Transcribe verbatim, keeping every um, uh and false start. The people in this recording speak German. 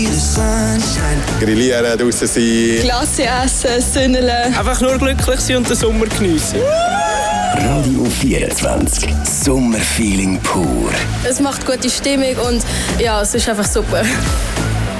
Grillieren, draussen sein. Klasse essen, sünneln. Einfach nur glücklich sein und den Sommer geniessen. Radio vierundzwanzig. Sommerfeeling pur. Es macht gute Stimmung und ja, es ist einfach super.